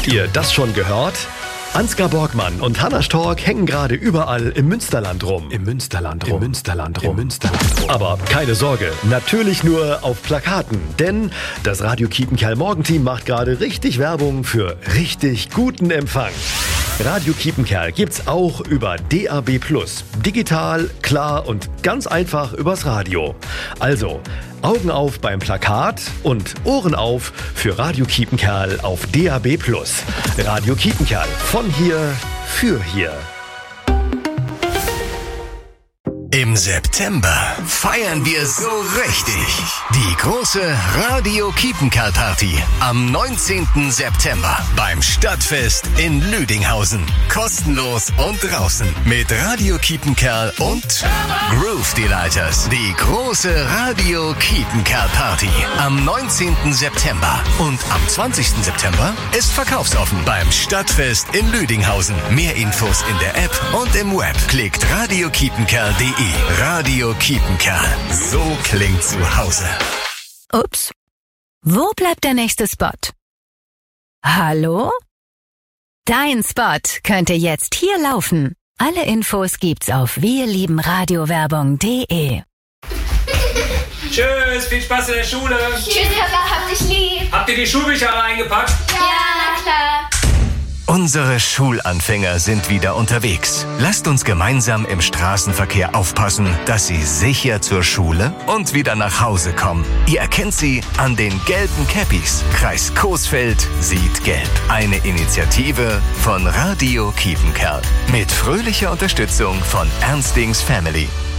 Habt ihr das schon gehört? Ansgar Borgmann und Hannah Stork hängen gerade überall im Münsterland rum. Aber keine Sorge, natürlich nur auf Plakaten. Denn das Radio Kiepenkerl Morgenteam macht gerade richtig Werbung für richtig guten Empfang. Radio Kiepenkerl gibt's auch über DAB+. Digital, klar und ganz einfach übers Radio. Also, Augen auf beim Plakat und Ohren auf für Radio Kiepenkerl auf DAB+. Radio Kiepenkerl, von hier für hier. Im September feiern wir so richtig. Die große Radio Kiepenkerl Party am 19. September beim Stadtfest in Lüdinghausen. Kostenlos und draußen mit Radio Kiepenkerl und Groove Delighters. Die große Radio Kiepenkerl Party am 19. September. Und am 20. September ist verkaufsoffen beim Stadtfest in Lüdinghausen. Mehr Infos in der App und im Web. Klickt radiokiepenkerl.de. Radio Kiepenkerl. So klingt zu Hause. Ups. Wo bleibt der nächste Spot? Hallo? Dein Spot könnte jetzt hier laufen. Alle Infos gibt's auf wirliebenradiowerbung.de. Tschüss, viel Spaß in der Schule. Tschüss, Papa, hab dich lieb. Habt ihr die Schulbücher alle eingepackt? Ja, na klar. Unsere Schulanfänger sind wieder unterwegs. Lasst uns gemeinsam im Straßenverkehr aufpassen, dass sie sicher zur Schule und wieder nach Hause kommen. Ihr erkennt sie an den gelben Cappies. Kreis Coesfeld sieht gelb. Eine Initiative von Radio Kiepenkerl. Mit fröhlicher Unterstützung von Ernstings Family.